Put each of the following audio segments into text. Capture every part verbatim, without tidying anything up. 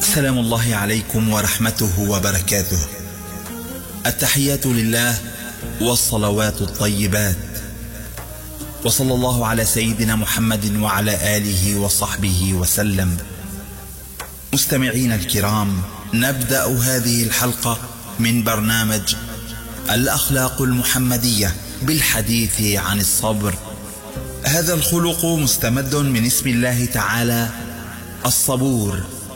سلام الله عليكم ورحمته وبركاته. التحيات لله والصلوات الطيبات، وصلى الله على سيدنا محمد وعلى آله وصحبه وسلم. مستمعين الكرام، نبدأ هذه الحلقة من برنامج الأخلاق المحمدية بالحديث عن الصبر. هذا الخلق مستمد من اسم الله تعالى الصبور،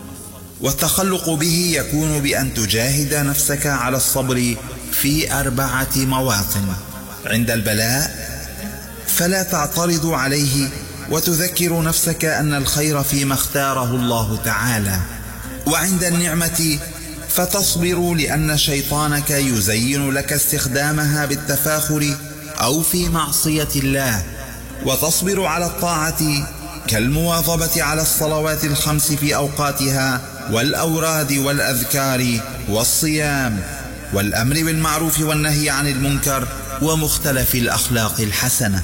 والتخلق به يكون بأن تجاهد نفسك على الصبر في أربعة مواطن: عند البلاء فلا تعترض عليه وتذكر نفسك أن الخير فيما اختاره الله تعالى، وعند النعمة فتصبر لأن شيطانك يزين لك استخدامها بالتفاخر أو في معصية الله، وتصبر على الطاعة كالمواظبة على الصلوات الخمس في أوقاتها والأوراد والأذكار والصيام والأمر بالمعروف والنهي عن المنكر ومختلف الأخلاق الحسنة.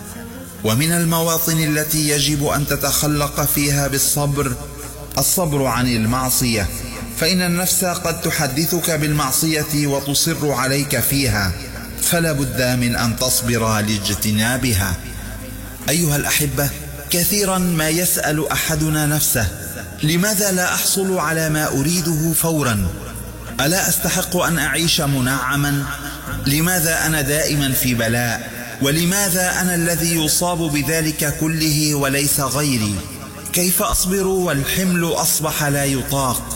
ومن المواطن التي يجب أن تتخلق فيها بالصبر الصبر عن المعصية، فإن النفس قد تحدثك بالمعصية وتصر عليك فيها، فلا بد من أن تصبر لاجتنابها. أيها الأحبة، كثيرا ما يسأل أحدنا نفسه: لماذا لا أحصل على ما أريده فورا؟ ألا أستحق أن أعيش منعما؟ لماذا أنا دائما في بلاء؟ ولماذا أنا الذي يصاب بذلك كله وليس غيري؟ كيف أصبر والحمل أصبح لا يطاق؟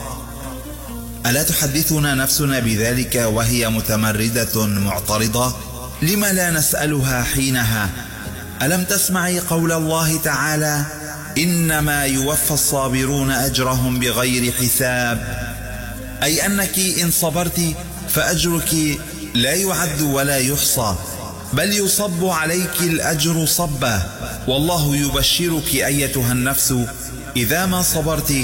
ألا تحدثنا نفسنا بذلك وهي متمردة معترضة؟ لما لا نسألها حينها؟ ألم تسمعي قول الله تعالى: إنما يوفى الصابرون أجرهم بغير حساب؟ أي أنك إن صبرت فأجرك لا يعد ولا يحصى، بل يصب عليك الأجر صبا. والله يبشرك أيتها النفس إذا ما صبرت